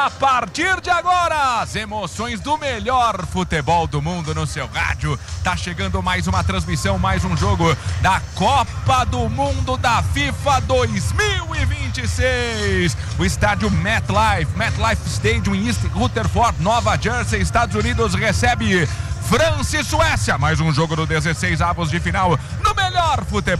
A partir de agora, as emoções do melhor futebol do mundo no seu rádio. Tá chegando mais uma transmissão, mais um jogo da Copa do Mundo da FIFA 2026. O estádio MetLife Stadium em East Rutherford, Nova Jersey, Estados Unidos, recebe França e Suécia. Mais um jogo do 16 avos de final no melhor futebol